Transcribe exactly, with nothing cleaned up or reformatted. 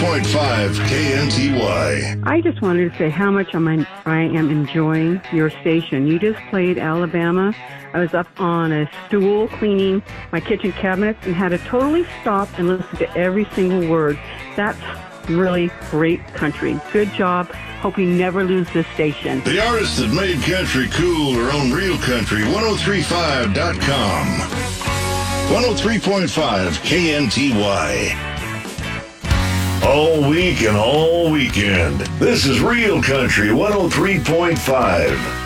point five K N T Y. I just wanted to say how much I'm, I am enjoying your station. You just played Alabama. I was up on a stool cleaning my kitchen cabinets and had to totally stop and listen to every single word. That's really great country. Good job. Hope you never lose this station. The artists that made country cool are on Real Country ten thirty-five dot com. one oh three point five K N T Y. All week and all weekend. This is Real Country one oh three point five.